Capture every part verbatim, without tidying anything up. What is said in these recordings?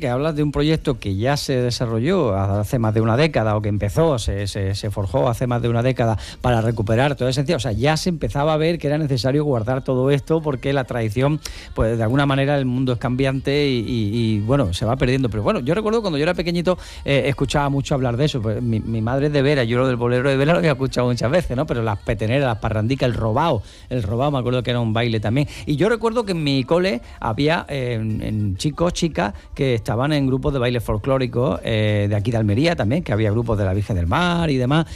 que hablas de un proyecto que ya se desarrolló hace más de una década, o que empezó, se, se, se forjó hace más de una década para recuperar toda esa esencia. O sea, ya se empezaba a ver que era necesario guardar todo esto, porque la tradición, pues de alguna manera el mundo es cambiante y, y, y bueno, se va perdiendo. Pero bueno, yo recuerdo cuando yo era pequeñito, eh, escuchaba mucho hablar de eso. Pues mi, mi madre es de Vera, yo lo del bolero de Vera lo había escuchado muchas veces, ¿no? Pero las peteneras, las parrandicas, el robao, el robao me acuerdo que era un baile también. Y yo recuerdo que en mi cole había eh, en, en chicos, chicas que estaban en grupos de baile folclórico eh, de aquí de Almería también, que había grupos de la Virgen del Mar y demás,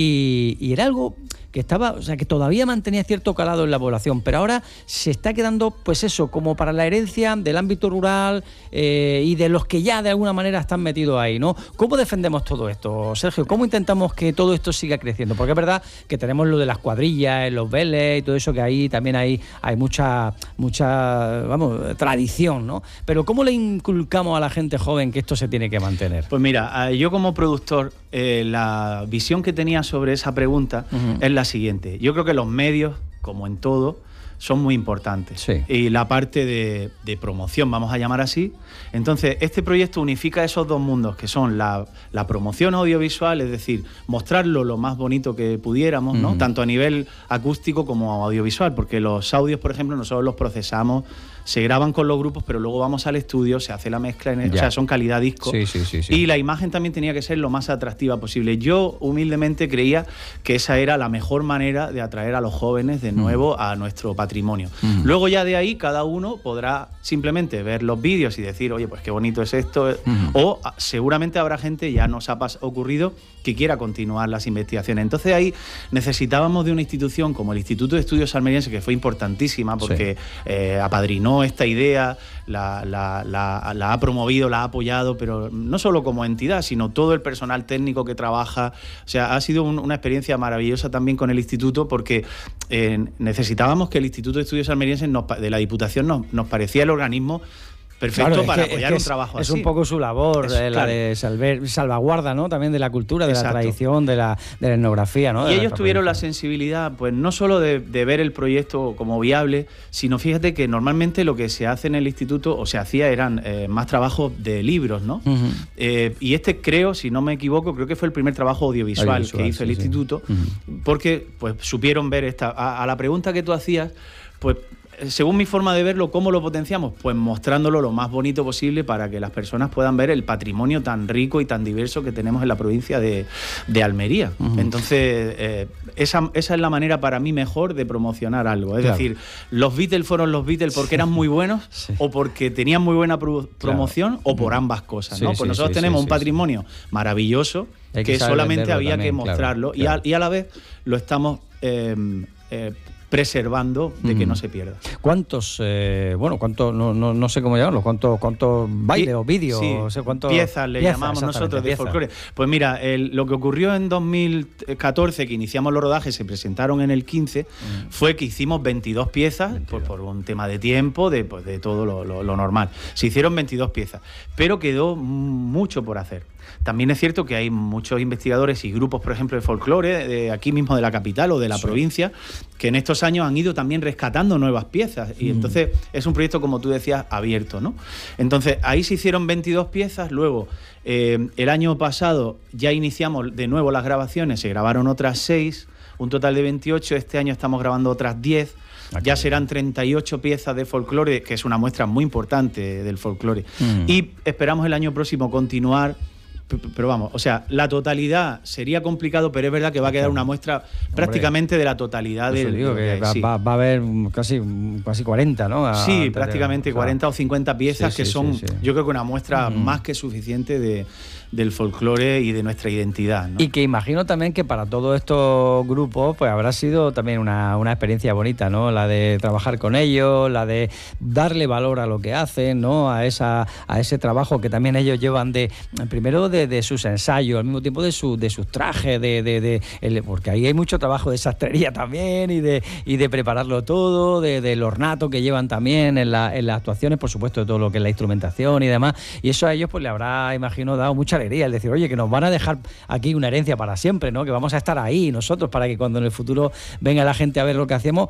y, y era algo que estaba, o sea, que todavía mantenía cierto calado en la población, pero ahora se está quedando, pues eso, como para la herencia del ámbito rural eh, y de los que ya de alguna manera están metidos ahí, ¿no? ¿Cómo defendemos todo esto, Sergio? ¿Cómo intentamos que todo esto siga creciendo? Porque es verdad que tenemos lo de las cuadrillas, los veles y todo eso, que ahí también hay, hay mucha, mucha, vamos, tradición, ¿no? Pero ¿cómo le inculcamos a la gente joven que esto se tiene que mantener? Pues mira, yo como productor, eh, la visión que tenía sobre esa pregunta uh-huh. es la siguiente. Yo creo que los medios, como en todo, son muy importantes. Sí. Y la parte de, de promoción, vamos a llamar así. Entonces, este proyecto unifica esos dos mundos, que son la, la promoción audiovisual, es decir, mostrarlo lo más bonito que pudiéramos, ¿no? Uh-huh. Tanto a nivel acústico como audiovisual, porque los audios, por ejemplo, nosotros los procesamos, se graban con los grupos, pero luego vamos al estudio, se hace la mezcla, en el, o sea, son calidad disco. Sí, sí, sí, sí. Y la imagen también tenía que ser lo más atractiva posible. Yo humildemente creía que esa era la mejor manera de atraer a los jóvenes de nuevo mm. a nuestro patrimonio. Mm. Luego ya de ahí cada uno podrá simplemente ver los vídeos y decir, oye, pues qué bonito es esto. Mm. O seguramente habrá gente, ya nos ha pas- ocurrido, que quiera continuar las investigaciones. Entonces ahí necesitábamos de una institución como el Instituto de Estudios Almerienses, que fue importantísima porque sí. eh, apadrinó esta idea, la, la, la, la ha promovido, la ha apoyado, pero no solo como entidad, sino todo el personal técnico que trabaja. O sea, ha sido un, una experiencia maravillosa también con el instituto, porque eh, necesitábamos que el Instituto de Estudios Almerienses nos, de la Diputación nos, nos parecía el organismo perfecto, claro, para que, apoyar un es, trabajo es así. Es un poco su labor, es, eh, la claro. de salver, salvaguarda, ¿no? También de la cultura, de Exacto. la tradición, de la, de la etnografía, ¿no? Y ellos tuvieron la sensibilidad, pues no solo de, de ver el proyecto como viable, sino fíjate que normalmente lo que se hace en el instituto, o se hacía, eran eh, más trabajos de libros, ¿no? Uh-huh. Eh, y este creo, si no me equivoco, creo que fue el primer trabajo audiovisual, audiovisual que hizo sí, el sí. instituto, uh-huh. porque pues supieron ver esta... A, a la pregunta que tú hacías, pues... según mi forma de verlo, ¿cómo lo potenciamos? Pues mostrándolo lo más bonito posible para que las personas puedan ver el patrimonio tan rico y tan diverso que tenemos en la provincia de, de Almería. Uh-huh. Entonces, eh, esa, esa es la manera para mí mejor de promocionar algo. Es claro. decir, los Beatles fueron los Beatles porque eran muy buenos sí. o porque tenían muy buena pro- promoción claro. o por ambas cosas, ¿no? Sí, pues sí, nosotros sí, tenemos sí, un patrimonio sí. maravilloso que, que solamente había también, que mostrarlo claro, claro. Y, a, y a la vez lo estamos... Eh, eh, preservando de que mm. no se pierda. ¿Cuántos, eh, bueno, cuántos, no, no, no sé cómo llamarlos, cuántos, cuántos bailes o vídeos, sí, o sea, cuántos piezas le piezas, llamamos nosotros de piezas. Folclore? Pues mira, el, lo que ocurrió en dos mil catorce, que iniciamos los rodajes, se presentaron en el quince, mm. fue que hicimos veintidós piezas, veintidós. Pues, por un tema de tiempo, de, pues, de todo lo, lo, lo normal. Se hicieron veintidós piezas, pero quedó mucho por hacer. También es cierto que hay muchos investigadores y grupos, por ejemplo, de folclore, de aquí mismo de la capital o de la sí. provincia, que en estos años han ido también rescatando nuevas piezas. Y mm. entonces es un proyecto, como tú decías, abierto, ¿no? Entonces ahí se hicieron veintidós piezas. Luego, eh, el año pasado ya iniciamos de nuevo las grabaciones, se grabaron otras seis, un total de veintiocho. Este año estamos grabando otras diez. Aquí. Ya serán treinta y ocho piezas de folclore, que es una muestra muy importante del folclore. Mm. Y esperamos el año próximo continuar. Pero vamos, o sea, la totalidad sería complicado, pero es verdad que va a quedar una muestra prácticamente de la totalidad del... digo que va, sí. va, va a haber casi, casi cuarenta, ¿no? A, sí, prácticamente de, cuarenta o cincuenta piezas sí, que sí, son, sí, sí. yo creo que una muestra uh-huh. más que suficiente de, del folclore y de nuestra identidad, ¿no? Y que imagino también que para todos estos grupos pues habrá sido también una, una experiencia bonita, ¿no? La de trabajar con ellos, la de darle valor a lo que hacen, ¿no? A esa a ese trabajo que también ellos llevan de primero de, de sus ensayos, al mismo tiempo de su de sus trajes, de, de, de el, porque ahí hay mucho trabajo de sastrería también y de y de prepararlo todo, de, del ornato que llevan también en, la, en las actuaciones, por supuesto, de todo lo que es la instrumentación y demás, y eso a ellos pues le habrá, imagino, dado mucha alegría, el decir, oye, que nos van a dejar aquí una herencia para siempre, ¿no? Que vamos a estar ahí nosotros para que cuando en el futuro venga la gente a ver lo que hacemos,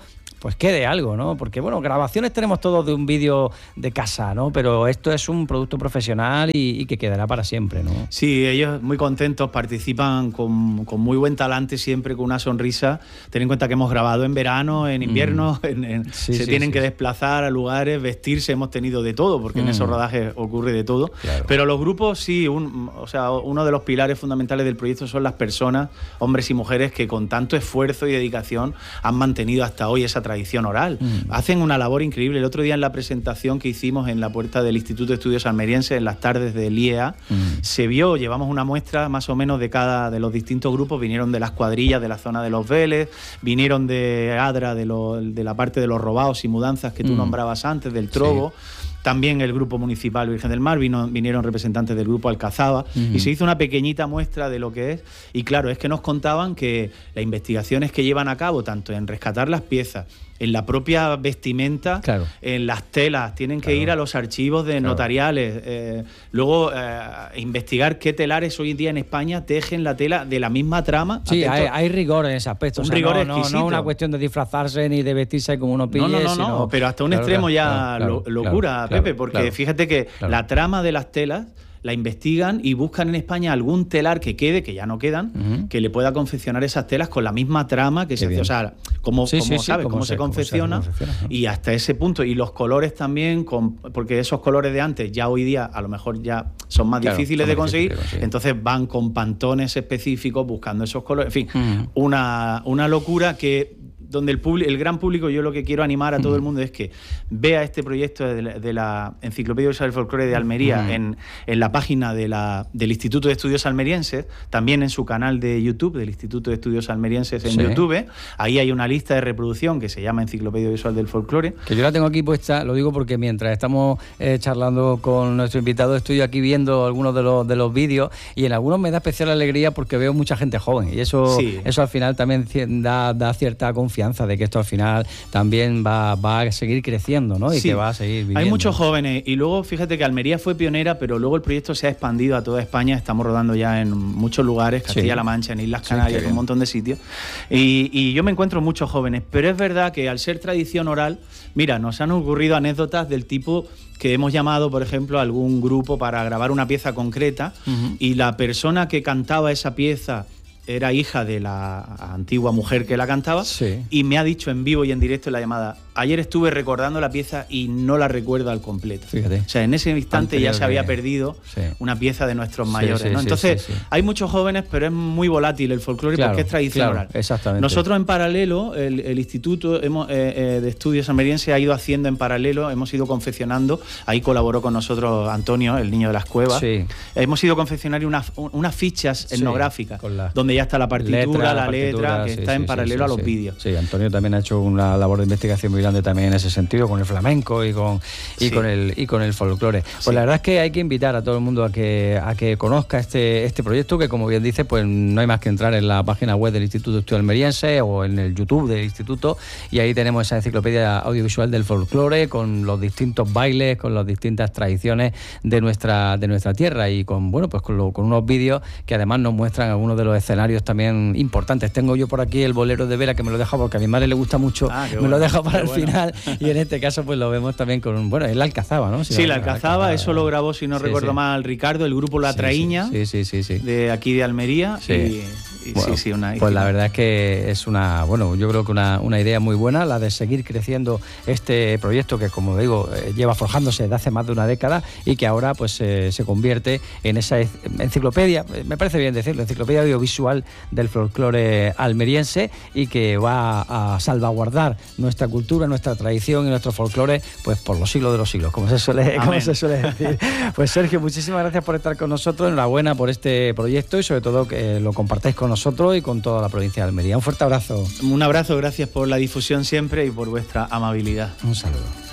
pues quede algo, ¿no? Porque, bueno, grabaciones tenemos todos de un vídeo de casa, ¿no? Pero esto es un producto profesional y, y que quedará para siempre, ¿no? Sí, ellos muy contentos, participan con, con muy buen talante, siempre con una sonrisa. Ten en cuenta que hemos grabado en verano, en invierno, mm. en, en, sí, se sí, tienen sí, que sí. desplazar a lugares, vestirse, hemos tenido de todo, porque mm. en esos rodajes ocurre de todo. Claro. Pero los grupos, sí, un, o sea, uno de los pilares fundamentales del proyecto son las personas, hombres y mujeres, que con tanto esfuerzo y dedicación han mantenido hasta hoy esa tradición oral. Mm. Hacen una labor increíble. El otro día en la presentación que hicimos en la puerta del Instituto de Estudios Almerienses, en las tardes del I E A, mm. se vio, llevamos una muestra más o menos de cada de los distintos grupos, vinieron de las cuadrillas de la zona de Los Vélez, vinieron de Adra, de, lo, de la parte de los robados y mudanzas que tú mm. nombrabas antes, del Trobo. Sí. También el Grupo Municipal Virgen del Mar, vino, vinieron representantes del Grupo Alcazaba, uh-huh. y se hizo una pequeñita muestra de lo que es. Y claro, es que nos contaban que las investigaciones que llevan a cabo, tanto en rescatar las piezas, en la propia vestimenta, claro. en las telas, tienen que claro. ir a los archivos de claro. notariales, eh, luego eh, investigar qué telares hoy en día en España tejen la tela de la misma trama. Sí, hay, hay rigor en ese aspecto. Un o sea, rigor no, exquisito. No, no una cuestión de disfrazarse ni de vestirse como uno pille. No, no, no, sino... no, pero hasta un claro, extremo ya claro, lo, locura, claro, Pepe, claro, porque claro, fíjate que claro. la trama de las telas la investigan y buscan en España algún telar que quede, que ya no quedan, uh-huh. que le pueda confeccionar esas telas con la misma trama que Qué se hace. O sea, cómo, sí, cómo sí, sabes, sí, cómo, cómo, se, se confecciona, cómo se confecciona, y hasta ese punto. Y los colores también, con, porque esos colores de antes ya hoy día a lo mejor ya son más claro, difíciles, son de, más conseguir, difíciles de conseguir, entonces van con pantones específicos buscando esos colores. En fin, uh-huh. una, una locura que... donde el, publi- el gran público, yo lo que quiero animar a todo uh-huh. el mundo es que vea este proyecto de la, de la Enciclopedia Universal del Folclore de Almería uh-huh. en, en la página de la, del Instituto de Estudios Almerienses, también en su canal de YouTube, del Instituto de Estudios Almerienses en sí. YouTube. Ahí hay una lista de reproducción que se llama Enciclopedia Visual del Folclore. Que yo la tengo aquí puesta, lo digo porque mientras estamos eh, charlando con nuestro invitado, estoy aquí viendo algunos de los, de los vídeos, y en algunos me da especial alegría porque veo mucha gente joven, y eso, sí. eso al final también da, da cierta confianza de que esto al final también va, va a seguir creciendo, ¿no? Y sí, que va a seguir viviendo. Hay muchos jóvenes, y luego fíjate que Almería fue pionera, pero luego el proyecto se ha expandido a toda España. Estamos rodando ya en muchos lugares, Castilla-La sí. Mancha, en Islas Canarias, sí, en un montón de sitios, y, y yo me encuentro muchos jóvenes, pero es verdad que al ser tradición oral, mira, nos han ocurrido anécdotas del tipo que hemos llamado, por ejemplo, a algún grupo para grabar una pieza concreta, uh-huh. y la persona que cantaba esa pieza era hija de la antigua mujer que la cantaba, sí. y me ha dicho en vivo y en directo en la llamada: ayer estuve recordando la pieza y no la recuerdo al completo. Fíjate. O sea, en ese instante Anterior ya se había que... perdido sí. una pieza de nuestros mayores, sí, sí, ¿no? Entonces, sí, sí, sí. hay muchos jóvenes, pero es muy volátil el folclore, claro, porque es tradición claro, oral. Exactamente. Nosotros en paralelo, el, el Instituto hemos, eh, eh, de Estudios Almerienses ha ido haciendo en paralelo, hemos ido confeccionando, ahí colaboró con nosotros Antonio, el niño de las cuevas, sí. hemos ido confeccionando unas, unas fichas sí, etnográficas, la... donde ya está la partitura, letra, la, la partitura, letra, que sí, está sí, en paralelo sí, sí, a los sí. vídeos. Sí, Antonio también ha hecho una labor de investigación muy grande también en ese sentido, con el flamenco y con y sí. con el y con el folclore. Pues sí. la verdad es que hay que invitar a todo el mundo a que a que conozca este este proyecto, que como bien dice, pues no hay más que entrar en la página web del Instituto de Estudios Almerienses o en el YouTube del Instituto, y ahí tenemos esa enciclopedia audiovisual del folclore con los distintos bailes, con las distintas tradiciones de nuestra de nuestra tierra, y con bueno pues con, lo, con unos vídeos que además nos muestran algunos de los escenarios también importantes. Tengo yo por aquí el bolero de Vera, que me lo deja porque a mi madre le gusta mucho, ah, me bueno, lo deja para el bueno. final, y en este caso pues lo vemos también con, bueno, es la Alcazaba, ¿no? Si sí, la, la Alcazaba, Alcazaba, eso lo grabó, si no sí, recuerdo sí. mal, Ricardo, el grupo La Traíña, sí, sí, sí, sí, sí. de aquí de Almería, sí. y, y bueno, sí, sí, una pues la verdad es que es una, bueno, yo creo que una, una idea muy buena, la de seguir creciendo este proyecto que, como digo, lleva forjándose desde hace más de una década, y que ahora pues eh, se convierte en esa enciclopedia, me parece bien decirlo, enciclopedia audiovisual del folclore almeriense, y que va a salvaguardar nuestra cultura, nuestra tradición y nuestro folclore pues por los siglos de los siglos, como se suele, como se suele decir. Pues Sergio, muchísimas gracias por estar con nosotros, enhorabuena por este proyecto, y sobre todo que lo compartáis con nosotros y con toda la provincia de Almería. Un fuerte abrazo. Un abrazo, gracias por la difusión siempre y por vuestra amabilidad. Un saludo.